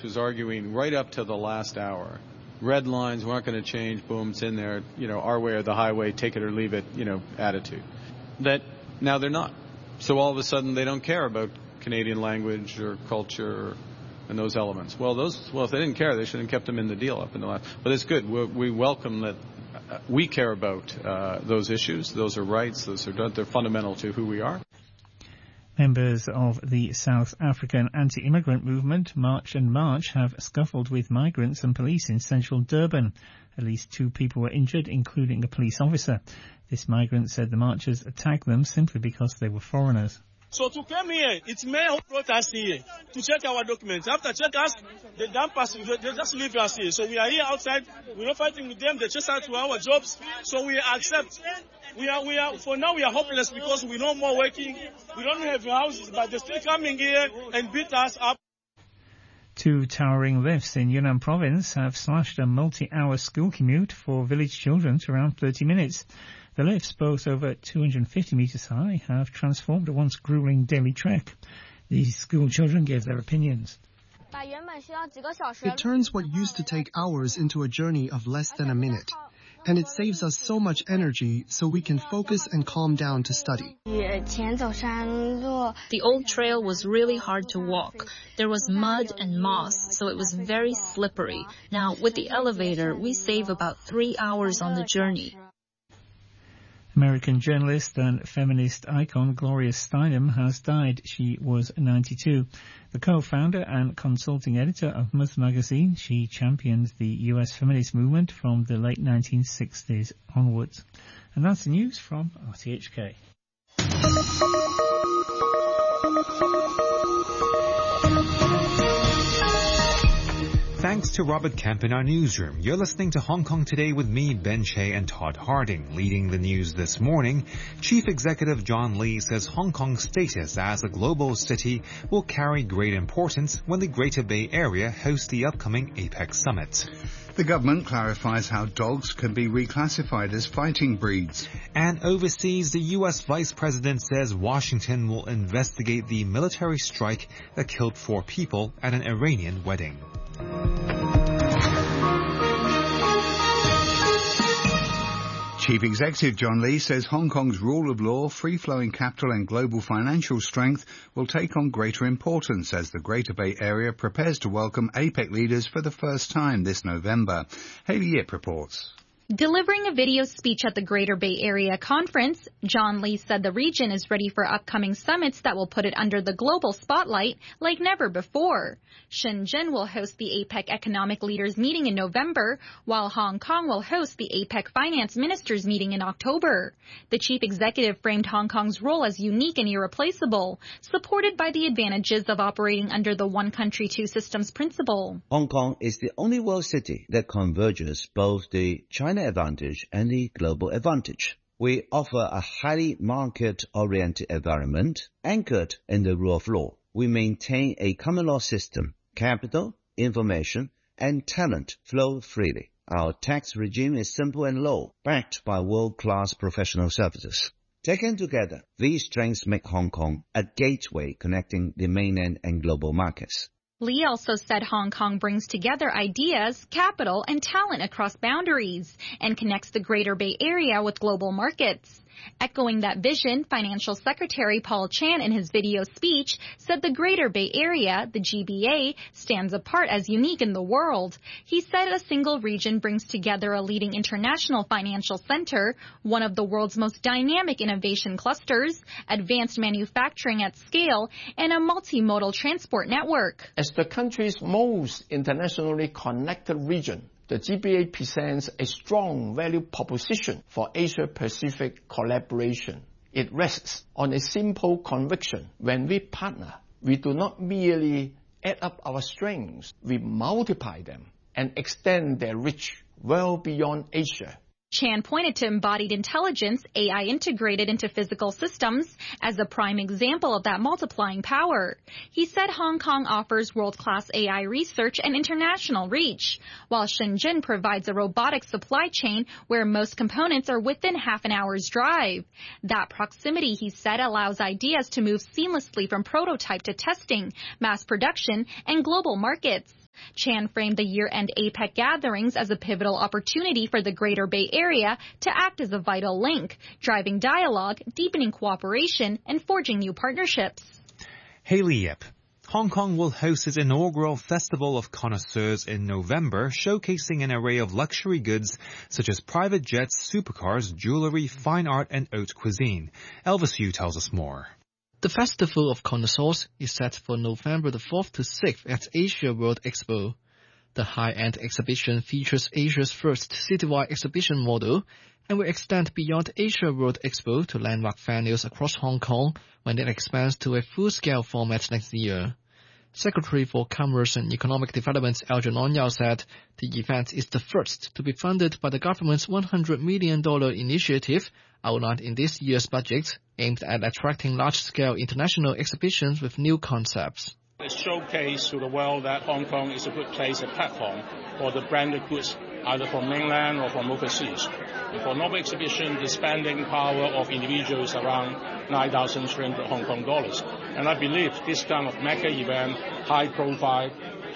States was arguing right up to the last hour. Red lines, we're not going to change, boom, it's in there, our way or the highway, take it or leave it, attitude. That now they're not. So all of a sudden they don't care about Canadian language or culture and those elements. Well, if they didn't care, they should have kept them in the deal up in the last. But it's good. We welcome that we care about those issues. Those are rights. They're fundamental to who we are. Members of the South African anti-immigrant movement March and March have scuffled with migrants and police in central Durban. At least 2 people were injured, including a police officer. This migrant said the marchers attacked them simply because they were foreigners. So to come here, it's men who brought us here to check our documents. After check us, they dump us, they just leave us here. So we are here outside, we're not fighting with them, they chase us to our jobs, so we accept. For now we are hopeless because we're no more working, we don't have houses, but they're still coming here and beat us up. 2 towering lifts in Yunnan province have slashed a multi-hour school commute for village children to around 30 minutes. The lifts, both over 250 metres high, have transformed a once gruelling daily trek. These school children gave their opinions. It turns what used to take hours into a journey of less than a minute. And it saves us so much energy so we can focus and calm down to study. The old trail was really hard to walk. There was mud and moss, so it was very slippery. Now, with the elevator, we save about 3 hours on the journey. American journalist and feminist icon Gloria Steinem has died. She was 92. The co-founder and consulting editor of Mother magazine, she championed the U.S. feminist movement from the late 1960s onwards. And that's the news from RTHK. Thanks to Robert Kemp in our newsroom. You're listening to Hong Kong Today with me, Ben Che, and Todd Harding. Leading the news this morning, Chief Executive John Lee says Hong Kong's status as a global city will carry great importance when the Greater Bay Area hosts the upcoming APEC summit. The government clarifies how dogs can be reclassified as fighting breeds. And overseas, the U.S. Vice President says Washington will investigate the military strike that killed 4 people at an Iranian wedding. Chief Executive John Lee says Hong Kong's rule of law, free-flowing capital and global financial strength will take on greater importance as the Greater Bay Area prepares to welcome APEC leaders for the first time this November. Hayley Yip reports. Delivering a video speech at the Greater Bay Area Conference, John Lee said the region is ready for upcoming summits that will put it under the global spotlight like never before. Shenzhen will host the APEC Economic Leaders meeting in November, while Hong Kong will host the APEC Finance Ministers meeting in October. The chief executive framed Hong Kong's role as unique and irreplaceable, supported by the advantages of operating under the one country, two systems principle. Hong Kong is the only world city that converges both the China advantage and the global advantage. We offer a highly market-oriented environment anchored in the rule of law. We maintain a common law system. Capital, information, and talent flow freely. Our tax regime is simple and low, backed by world-class professional services. Taken together, these strengths make Hong Kong a gateway connecting the mainland and global markets. Lee also said Hong Kong brings together ideas, capital, and talent across boundaries and connects the Greater Bay Area with global markets. Echoing that vision, Financial Secretary Paul Chan in his video speech said the Greater Bay Area, the GBA, stands apart as unique in the world. He said a single region brings together a leading international financial center, one of the world's most dynamic innovation clusters, advanced manufacturing at scale, and a multimodal transport network. As the country's most internationally connected region, the GBA presents a strong value proposition for Asia-Pacific collaboration. It rests on a simple conviction. When we partner, we do not merely add up our strengths, we multiply them and extend their reach well beyond Asia. Chan pointed to embodied intelligence, AI integrated into physical systems, as a prime example of that multiplying power. He said Hong Kong offers world-class AI research and international reach, while Shenzhen provides a robotic supply chain where most components are within half an hour's drive. That proximity, he said, allows ideas to move seamlessly from prototype to testing, mass production, and global markets. Chan framed the year-end APEC gatherings as a pivotal opportunity for the Greater Bay Area to act as a vital link, driving dialogue, deepening cooperation, and forging new partnerships. Haley Yip. Hong Kong will host its inaugural Festival of Connoisseurs in November, showcasing an array of luxury goods such as private jets, supercars, jewelry, fine art, and haute cuisine. Elvis Yu tells us more. The Festival of Connoisseurs is set for November the 4th to 6th at Asia World Expo. The high-end exhibition features Asia's first citywide exhibition model and will extend beyond Asia World Expo to landmark venues across Hong Kong when it expands to a full-scale format next year. Secretary for Commerce and Economic Development Algernon Ong Yao said the event is the first to be funded by the government's $100 million initiative outlined in this year's budget, aimed at attracting large-scale international exhibitions with new concepts. It showcases to the world that Hong Kong is a good place, a platform for the branded goods, either from mainland or from overseas. For Nobel exhibition, the spending power of individuals around 9,300 Hong Kong dollars. And I believe this kind of mega event, high profile,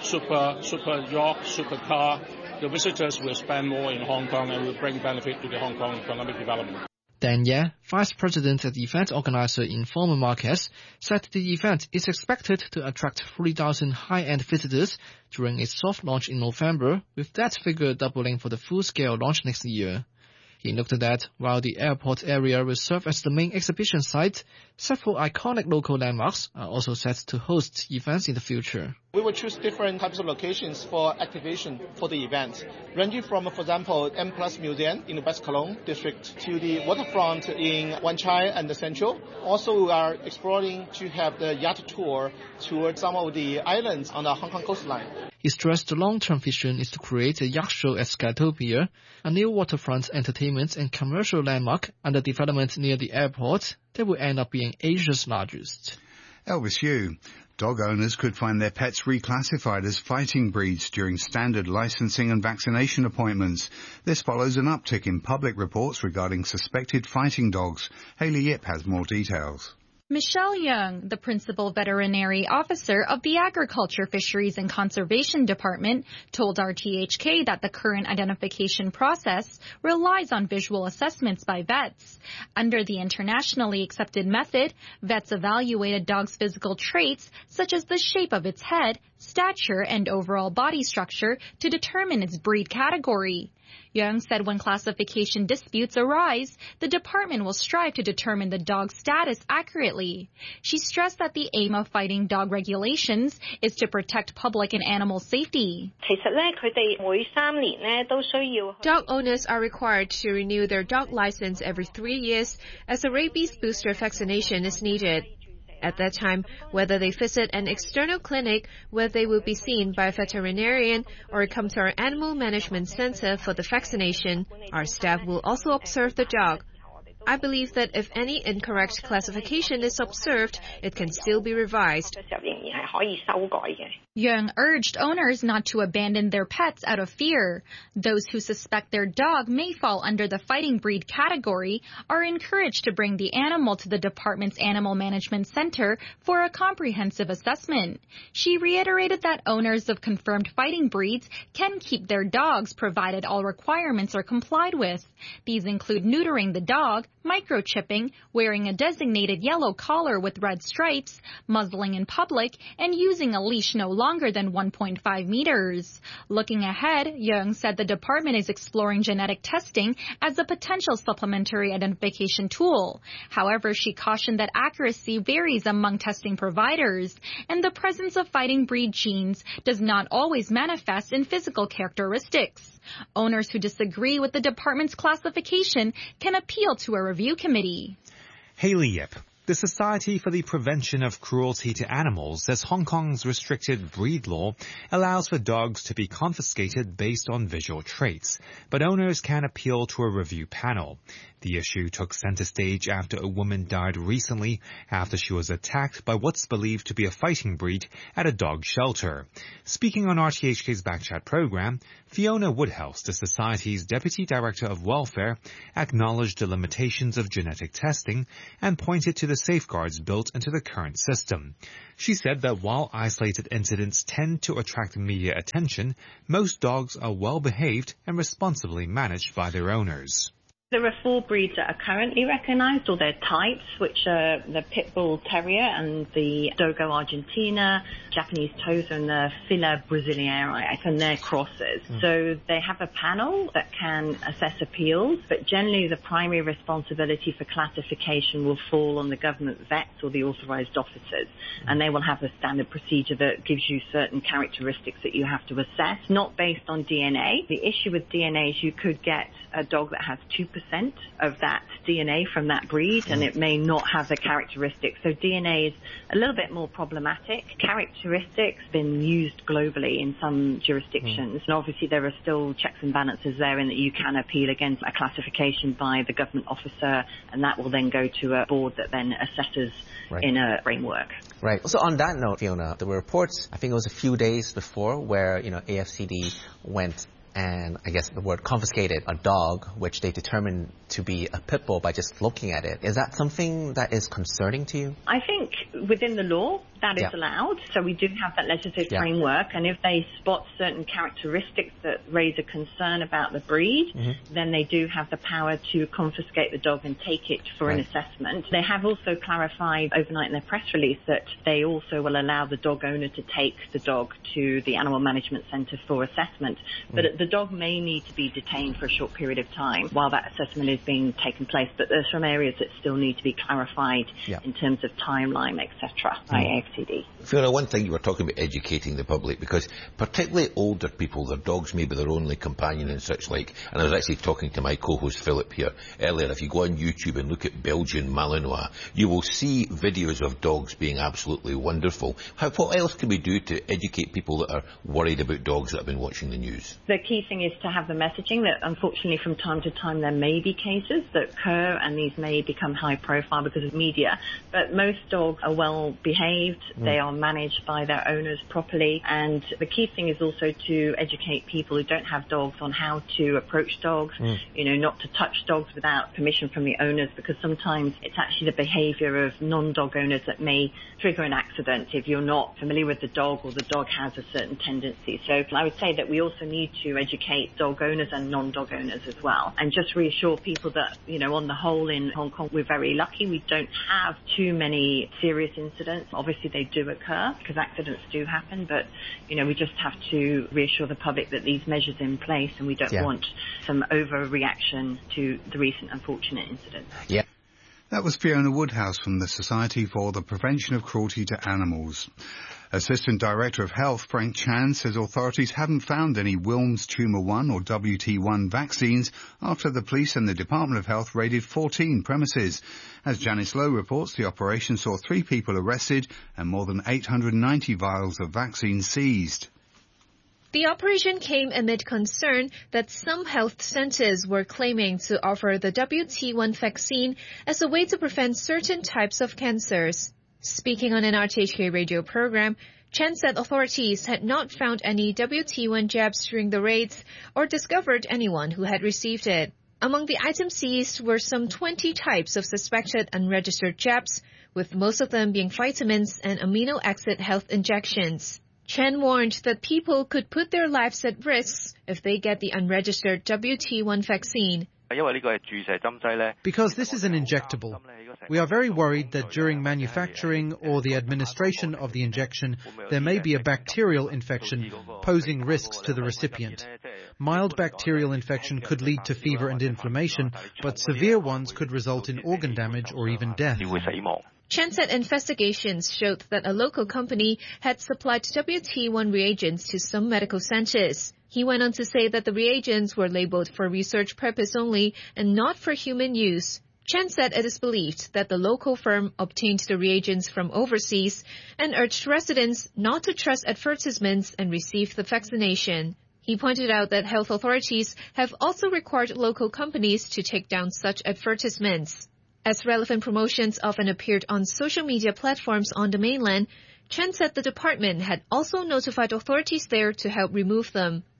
super yacht, super car, the visitors will spend more in Hong Kong and will bring benefit to the Hong Kong economic development. Dan Ye, Vice President at the event organizer Informa Markets, said the event is expected to attract 3,000 high-end visitors during its soft launch in November, with that figure doubling for the full-scale launch next year. He noted that while the airport area will serve as the main exhibition site, several iconic local landmarks are also set to host events in the future. We will choose different types of locations for activation for the event, ranging from, for example, M+ Museum in the West Kowloon district to the waterfront in Wan Chai and the Central. Also, we are exploring to have the yacht tour towards some of the islands on the Hong Kong coastline. He stressed the long-term vision is to create a yacht show at Skytopia, a new waterfront entertainment and commercial landmark under development near the airport that will end up being Asia's largest. Elvis Yu. Dog owners could find their pets reclassified as fighting breeds during standard licensing and vaccination appointments. This follows an uptick in public reports regarding suspected fighting dogs. Haley Yip has more details. Michelle Young, the principal veterinary officer of the Agriculture, Fisheries and Conservation Department, told RTHK that the current identification process relies on visual assessments by vets. Under the internationally accepted method, vets evaluate a dog's physical traits such as the shape of its head, stature, and overall body structure to determine its breed category. Young said when classification disputes arise, the department will strive to determine the dog's status accurately. She stressed that the aim of fighting dog regulations is to protect public and animal safety. Dog owners are required to renew their dog license every 3 years as a rabies booster vaccination is needed. At that time, whether they visit an external clinic where they will be seen by a veterinarian or come to our animal management center for the vaccination, our staff will also observe the dog. I believe that if any incorrect classification is observed, it can still be revised. Young urged owners not to abandon their pets out of fear. Those who suspect their dog may fall under the fighting breed category are encouraged to bring the animal to the department's Animal Management Center for a comprehensive assessment. She reiterated that owners of confirmed fighting breeds can keep their dogs provided all requirements are complied with. These include neutering the dog, microchipping, wearing a designated yellow collar with red stripes, muzzling in public, and using a leash no longer than 1.5 meters. Looking ahead, Young said the department is exploring genetic testing as a potential supplementary identification tool. However, she cautioned that accuracy varies among testing providers, and the presence of fighting breed genes does not always manifest in physical characteristics. Owners who disagree with the department's classification can appeal to a review committee. Haley Yip. The Society for the Prevention of Cruelty to Animals says Hong Kong's restricted breed law allows for dogs to be confiscated based on visual traits, but owners can appeal to a review panel. The issue took center stage after a woman died recently after she was attacked by what's believed to be a fighting breed at a dog shelter. Speaking on RTHK's Backchat program, Fiona Woodhouse, the Society's Deputy Director of Welfare, acknowledged the limitations of genetic testing and pointed to the the safeguards built into the current system. She said that while isolated incidents tend to attract media attention, most dogs are well behaved and responsibly managed by their owners. There are 4 breeds that are currently recognised, or their types, which are the Pit Bull Terrier and the Dogo Argentina, Japanese Tosa and the Fila Brasileira, and their crosses. So they have a panel that can assess appeals, but generally the primary responsibility for classification will fall on the government vets or the authorised officers, and they will have a standard procedure that gives you certain characteristics that you have to assess, not based on DNA. The issue with DNA is you could get a dog that has 2% of that DNA from that breed, and it may not have the characteristics. So DNA is a little bit more problematic. Characteristics been used globally in some jurisdictions, and obviously there are still checks and balances there in that you can appeal against a classification by the government officer, and that will then go to a board that then assesses in a framework. Right. So on that note, Fiona, there were reports, I think it was a few days before, where, AFCD went and I guess the word confiscated a dog, which they determined to be a pit bull by just looking at it. Is that something that is concerning to you? I think within the law, that is allowed. So we do have that legislative framework, and if they spot certain characteristics that raise a concern about the breed, then they do have the power to confiscate the dog and take it for an assessment. They have also clarified overnight in their press release that they also will allow the dog owner to take the dog to the Animal Management Centre for assessment. But the dog may need to be detained for a short period of time while that assessment is being taken place. But there's some areas that still need to be clarified in terms of timeline, etc. by AFCD. Fiona, one thing you were talking about educating the public, because particularly older people, their dogs may be their only companion and such like. And I was actually talking to my co-host Philip here earlier. If you go on YouTube and look at Belgian Malinois, you will see videos of dogs being absolutely wonderful. What else can we do to educate people that are worried about dogs that have been watching the news? The key thing is to have the messaging that unfortunately from time to time there may be cases that occur, and these may become high profile because of media. But most dogs are well behaved. They are managed by their owners properly, and the key thing is also to educate people who don't have dogs on how to approach dogs, not to touch dogs without permission from the owners, because sometimes it's actually the behaviour of non-dog owners that may trigger an accident if you're not familiar with the dog or the dog has a certain tendency. So I would say that we also need to educate dog owners and non-dog owners as well, and just reassure people that, on the whole in Hong Kong we're very lucky. We don't have too many serious incidents. Obviously they do occur because accidents do happen, but we just have to reassure the public that these measures in place, and we don't want some overreaction to the recent unfortunate incidents. That was Fiona Woodhouse from the Society for the Prevention of Cruelty to Animals. Assistant Director of Health Frank Chan says authorities haven't found any Wilms Tumour 1 or WT1 vaccines after the police and the Department of Health raided 14 premises. As Janice Lowe reports, the operation saw 3 people arrested and more than 890 vials of vaccine seized. The operation came amid concern that some health centers were claiming to offer the WT1 vaccine as a way to prevent certain types of cancers. Speaking on an RTHK radio program, Chen said authorities had not found any WT1 jabs during the raids or discovered anyone who had received it. Among the items seized were some 20 types of suspected unregistered jabs, with most of them being vitamins and amino acid health injections. Chen warned that people could put their lives at risk if they get the unregistered WT1 vaccine. Because this is an injectable, we are very worried that during manufacturing or the administration of the injection, there may be a bacterial infection, posing risks to the recipient. Mild bacterial infection could lead to fever and inflammation, but severe ones could result in organ damage or even death. Chen said investigations showed that a local company had supplied WT1 reagents to some medical centers. He went on to say that the reagents were labeled for research purpose only and not for human use. Chen said it is believed that the local firm obtained the reagents from overseas and urged residents not to trust advertisements and receive the vaccination. He pointed out that health authorities have also required local companies to take down such advertisements. As relevant promotions often appeared on social media platforms on the mainland, Chen said the department had also notified authorities there to help remove them.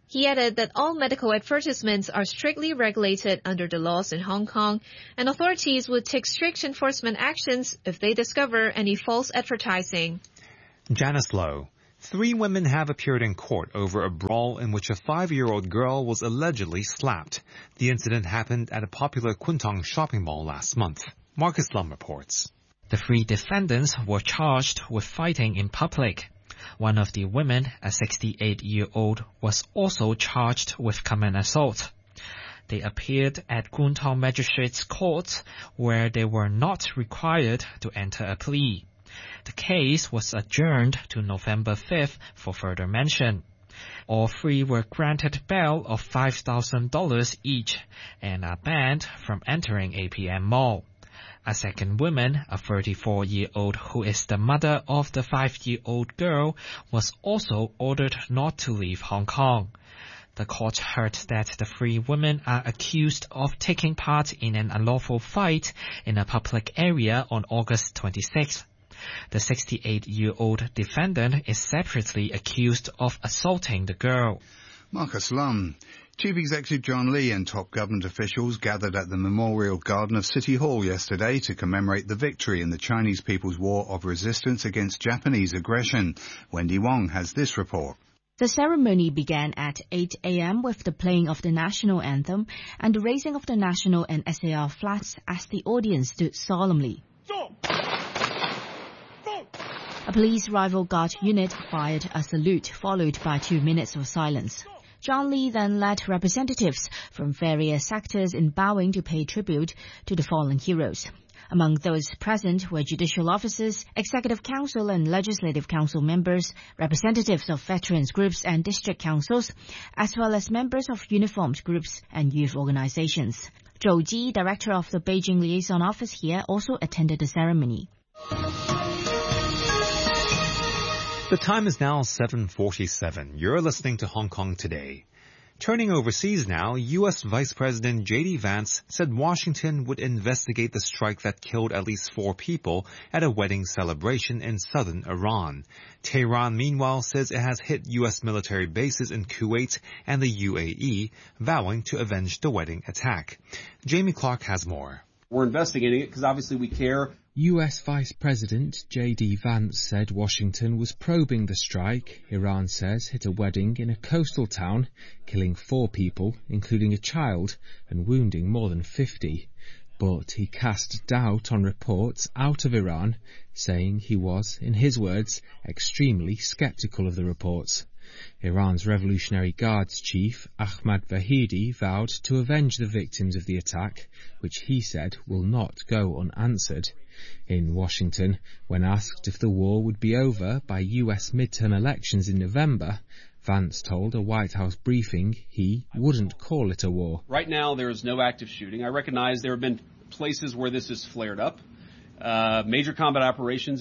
He added that all medical advertisements are strictly regulated under the laws in Hong Kong, and authorities would take strict enforcement actions if they discover any false advertising. Janice Low. 3 women have appeared in court over a brawl in which a 5-year-old girl was allegedly slapped. The incident happened at a popular Kwun Tong shopping mall last month. Marcus Lum reports. The 3 defendants were charged with fighting in public. One of the women, a 68-year-old, was also charged with common assault. They appeared at Kwun Tong Magistrates Court, where they were not required to enter a plea. The case was adjourned to November 5th for further mention. All 3 were granted bail of $5,000 each and are banned from entering APM Mall. A second woman, a 34-year-old who is the mother of the 5-year-old girl, was also ordered not to leave Hong Kong. The court heard that the 3 women are accused of taking part in an unlawful fight in a public area on August 26th. The 68-year-old defendant is separately accused of assaulting the girl. Marcus Lum. Chief Executive John Lee and top government officials gathered at the Memorial Garden of City Hall yesterday to commemorate the victory in the Chinese People's War of Resistance against Japanese aggression. Wendy Wong has this report. The ceremony began at 8 a.m. with the playing of the national anthem and the raising of the national and SAR flags as the audience stood solemnly. A police rival guard unit fired a salute, followed by 2 minutes of silence. John Lee then led representatives from various sectors in bowing to pay tribute to the fallen heroes. Among those present were judicial officers, executive council and legislative council members, representatives of veterans groups and district councils, as well as members of uniformed groups and youth organizations. Zhou Ji, director of the Beijing Liaison Office here, also attended the ceremony. The time is now 7:47. You're listening to Hong Kong Today. Turning overseas now, U.S. Vice President J.D. Vance said Washington would investigate the strike that killed at least 4 people at a wedding celebration in southern Iran. Tehran, meanwhile, says it has hit U.S. military bases in Kuwait and the UAE, vowing to avenge the wedding attack. Jamie Clark has more. We're investigating it because obviously we care. U.S. Vice President J.D. Vance said Washington was probing the strike Iran says hit a wedding in a coastal town, killing 4 people, including a child, and wounding more than 50. But he cast doubt on reports out of Iran, saying he was, in his words, extremely skeptical of the reports. Iran's Revolutionary Guards chief, Ahmad Vahidi, vowed to avenge the victims of the attack, which he said will not go unanswered. In Washington, when asked if the war would be over by U.S. midterm elections in November, Vance told a White House briefing he wouldn't call it a war. Right now, there is no active shooting. I recognize there have been places where this has flared up. Major combat operations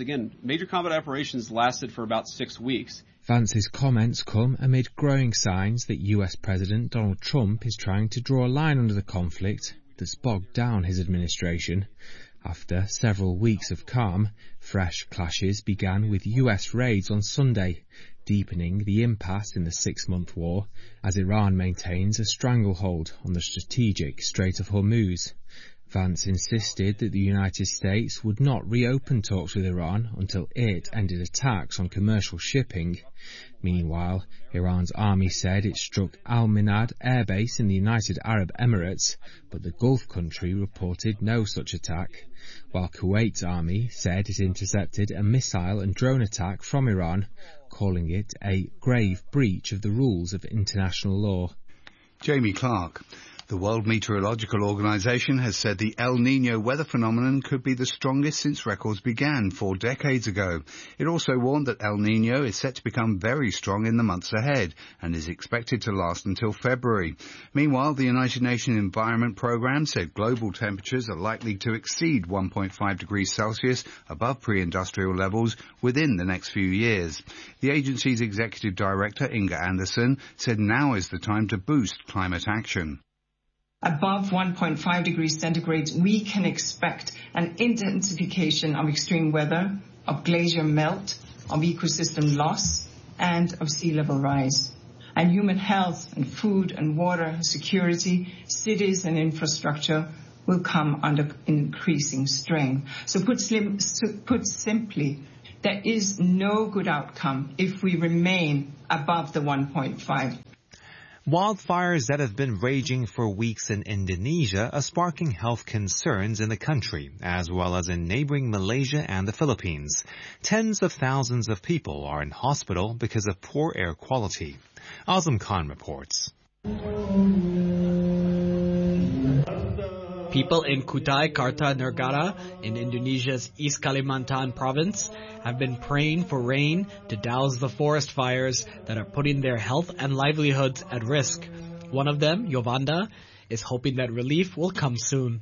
lasted for about 6 weeks. Vance's comments come amid growing signs that U.S. President Donald Trump is trying to draw a line under the conflict that's bogged down his administration. After several weeks of calm, fresh clashes began with U.S. raids on Sunday, deepening the impasse in the 6-month war as Iran maintains a stranglehold on the strategic Strait of Hormuz. Vance insisted that the United States would not reopen talks with Iran until it ended attacks on commercial shipping. Meanwhile, Iran's army said it struck Al Minad Air Base in the United Arab Emirates, but the Gulf country reported no such attack, while Kuwait's army said it intercepted a missile and drone attack from Iran, calling it a grave breach of the rules of international law. Jamie Clark. The World Meteorological Organization has said the El Niño weather phenomenon could be the strongest since records began 4 decades ago. It also warned that El Niño is set to become very strong in the months ahead and is expected to last until February. Meanwhile, the United Nations Environment Programme said global temperatures are likely to exceed 1.5 degrees Celsius above pre-industrial levels within the next few years. The agency's executive director, Inga Anderson, said now is the time to boost climate action. Above 1.5 degrees centigrade, we can expect an intensification of extreme weather, of glacier melt, of ecosystem loss, and of sea level rise. and human health and food and water security, cities and infrastructure will come under increasing strain. So put simply, there is no good outcome if we remain above the 1.5. Wildfires that have been raging for weeks in Indonesia are sparking health concerns in the country, as well as in neighboring Malaysia and the Philippines. Tens of thousands of people are in hospital because of poor air quality. Azam Khan reports. People in Kutai Kartanegara in Indonesia's East Kalimantan province have been praying for rain to douse the forest fires that are putting their health and livelihoods at risk. One of them, Yovanda, is hoping that relief will come soon.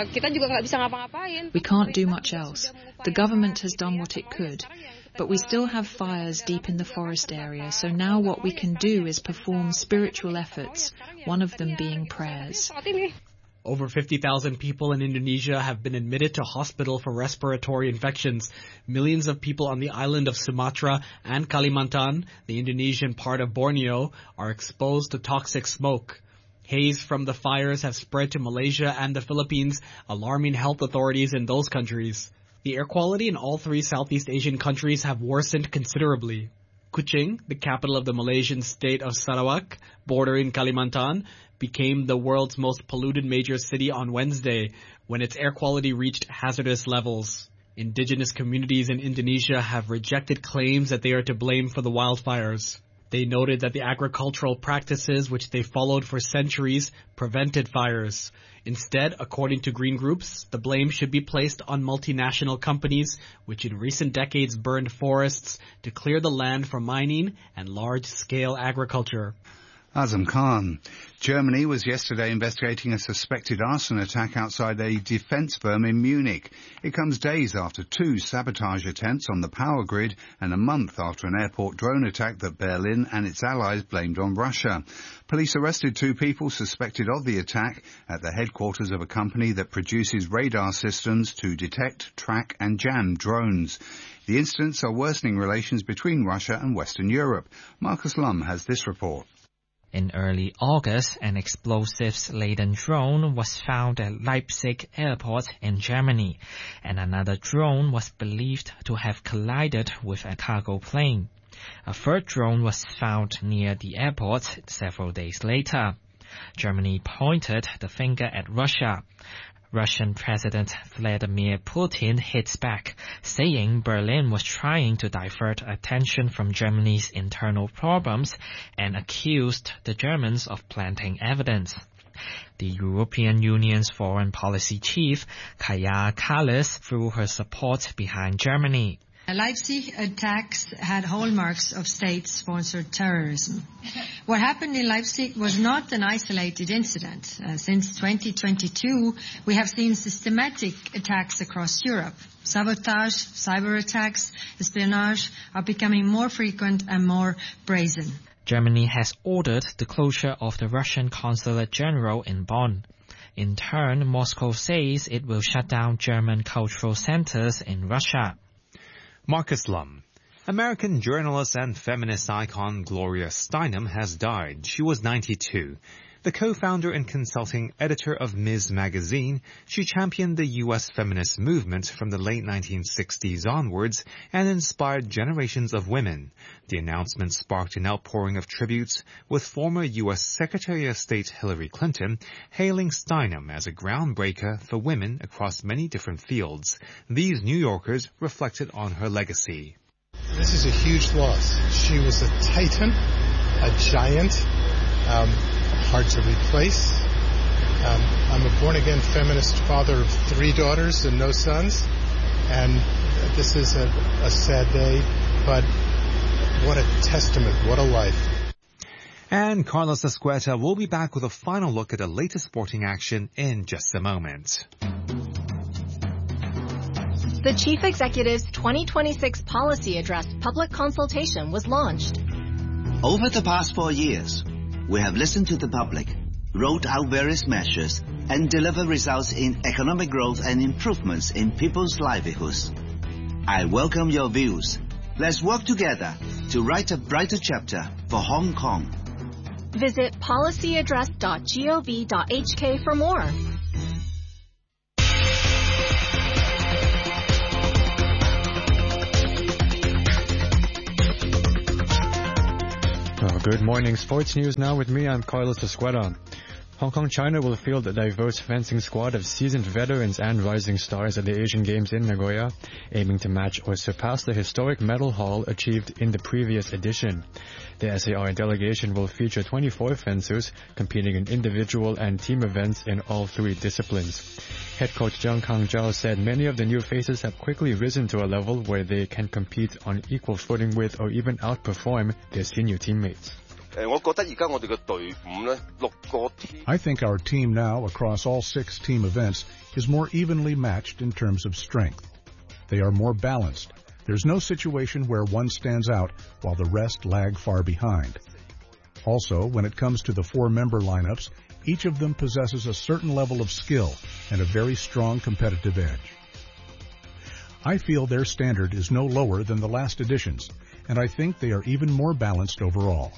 We can't do much else. The government has done what it could, but we still have fires deep in the forest area, so now what we can do is perform spiritual efforts, one of them being prayers. Over 50,000 people in Indonesia have been admitted to hospital for respiratory infections. Millions of people on the island of Sumatra and Kalimantan, the Indonesian part of Borneo, are exposed to toxic smoke. Haze from the fires have spread to Malaysia and the Philippines, alarming health authorities in those countries. The air quality in all three Southeast Asian countries have worsened considerably. Kuching, the capital of the Malaysian state of Sarawak, bordering Kalimantan, became the world's most polluted major city on Wednesday when its air quality reached hazardous levels. Indigenous communities in Indonesia have rejected claims that they are to blame for the wildfires. They noted that the agricultural practices which they followed for centuries prevented fires. Instead, according to green groups, the blame should be placed on multinational companies which in recent decades burned forests to clear the land for mining and large-scale agriculture. Azam Khan. Germany was yesterday investigating a suspected arson attack outside a defence firm in Munich. It comes days after 2 sabotage attempts on the power grid and a month after an airport drone attack that Berlin and its allies blamed on Russia. Police arrested 2 people suspected of the attack at the headquarters of a company that produces radar systems to detect, track and jam drones. The incidents are worsening relations between Russia and Western Europe. Marcus Lum has this report. In early August, an explosives-laden drone was found at Leipzig airport in Germany, and another drone was believed to have collided with a cargo plane. A third drone was found near the airport several days later. Germany pointed the finger at Russia. Russian President Vladimir Putin hits back, saying Berlin was trying to divert attention from Germany's internal problems and accused the Germans of planting evidence. The European Union's foreign policy chief, Kaja Kallas, threw her support behind Germany. Leipzig attacks had hallmarks of state-sponsored terrorism. What happened in Leipzig was not an isolated incident. Since 2022, we have seen systematic attacks across Europe. Sabotage, cyber attacks, espionage are becoming more frequent and more brazen. Germany has ordered the closure of the Russian Consulate General in Bonn. In turn, Moscow says it will shut down German cultural centers in Russia. Marcus Lum. American journalist and feminist icon Gloria Steinem has died. She was 92. The co-founder and consulting editor of Ms. Magazine, she championed the U.S. feminist movement from the late 1960s onwards and inspired generations of women. The announcement sparked an outpouring of tributes, with former U.S. Secretary of State Hillary Clinton hailing Steinem as a groundbreaker for women across many different fields. These New Yorkers reflected on her legacy. This is a huge loss. She was a titan, a giant, hard to replace. I'm a born-again feminist father of 3 daughters and no sons, and this is a sad day, but what a testament, what a life. And Carlos Escueta will be back with a final look at the latest sporting action in just a moment. The Chief Executive's 2026 Policy Address public consultation was launched. Over the past 4 years, we have listened to the public, rolled out various measures, and delivered results in economic growth and improvements in people's livelihoods. I welcome your views. Let's work together to write a brighter chapter for Hong Kong. Visit policyaddress.gov.hk for more. Good morning. Sports news now with me. I'm Carlos Escuela. Hong Kong, China will field a diverse fencing squad of seasoned veterans and rising stars at the Asian Games in Nagoya, aiming to match or surpass the historic medal haul achieved in the previous edition. The SAR delegation will feature 24 fencers competing in individual and team events in all three disciplines. Head coach Zhang Kangzhao said many of the new faces have quickly risen to a level where they can compete on equal footing with or even outperform their senior teammates. I think our team now, across all 6 team events, is more evenly matched in terms of strength. They are more balanced. There's no situation where one stands out while the rest lag far behind. Also, when it comes to the 4-member lineups, each of them possesses a certain level of skill and a very strong competitive edge. I feel their standard is no lower than the last editions, and I think they are even more balanced overall.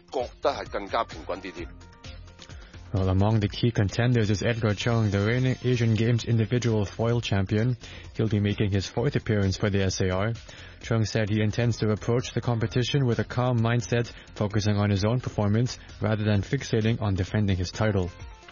Well, among the key contenders is Edgar Chung, the reigning Asian Games individual foil champion. He'll be making his 4th appearance for the SAR. Chung said he intends to approach the competition with a calm mindset, focusing on his own performance rather than fixating on defending his title.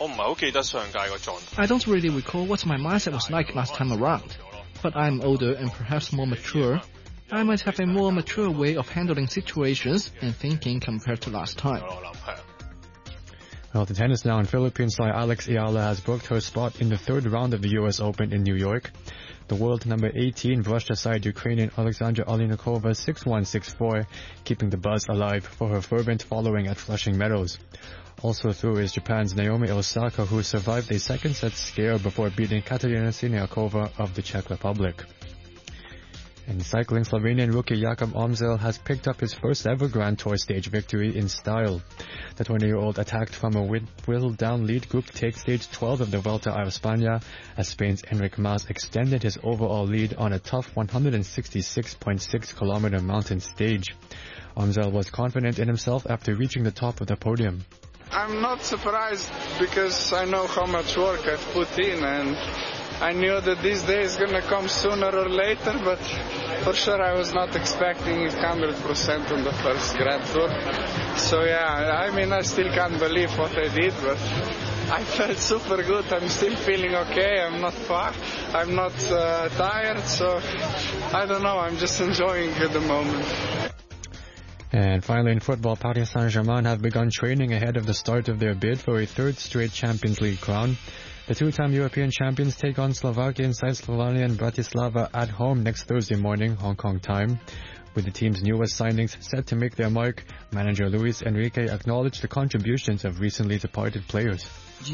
I don't really recall what my mindset was like last time around, but I'm older and perhaps more mature. I might have a more mature way of handling situations and thinking compared to last time. Well, the tennis now in Philippines star Alex Ayala has booked her spot in the 3rd round of the U.S. Open in New York. The world number 18 brushed aside Ukrainian Alexandra Olennikova 6-1, 6-4, keeping the buzz alive for her fervent following at Flushing Meadows. Also through is Japan's Naomi Osaka, who survived a second-set scare before beating Katerina Siniakova of the Czech Republic. In cycling, Slovenian rookie Jakub Omzel has picked up his first ever Grand Tour stage victory in style. The 20-year-old attacked from a whittled-down lead group to take stage 12 of the Vuelta a España, as Spain's Enric Mas extended his overall lead on a tough 166.6-kilometer mountain stage. Omzel was confident in himself after reaching the top of the podium. I'm not surprised because I know how much work I've put in, and I knew that this day is going to come sooner or later, but for sure I was not expecting it 100% on the first Grand Tour. So yeah, I mean, I still can't believe what I did, but I felt super good. I'm still feeling okay. I'm not far. I'm not tired, so I don't know. I'm just enjoying the moment. And finally in football, Paris Saint-Germain have begun training ahead of the start of their bid for a 3rd straight Champions League crown. The 2-time European champions take on Slovakian side Slovanian Bratislava at home next Thursday morning, Hong Kong time. With the team's newest signings set to make their mark, manager Luis Enrique acknowledged the contributions of recently departed players.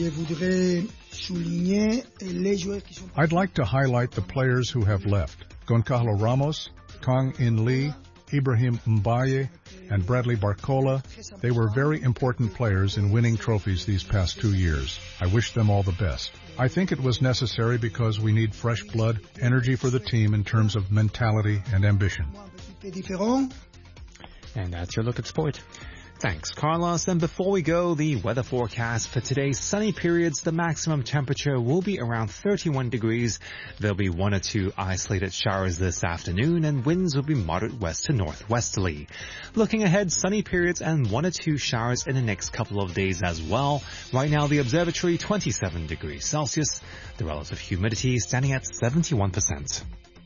I'd like to highlight the players who have left. Goncalo Ramos, Kang In Lee, Ibrahim Mbaye, and Bradley Barcola. They were very important players in winning trophies these past 2 years. I wish them all the best. I think it was necessary because we need fresh blood, energy for the team in terms of mentality and ambition. And that's your look at sport. Thanks, Carlos. And before we go, the weather forecast for today: sunny periods. The maximum temperature will be around 31 degrees. There'll be 1 or 2 isolated showers this afternoon, and winds will be moderate west to northwesterly. Looking ahead, sunny periods and 1 or 2 showers in the next couple of days as well. Right now, the observatory 27 degrees Celsius. The relative humidity standing at 71%.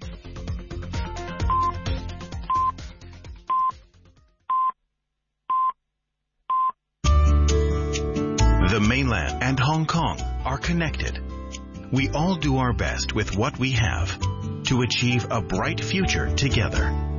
The mainland and Hong Kong are connected. We all do our best with what we have to achieve a bright future together.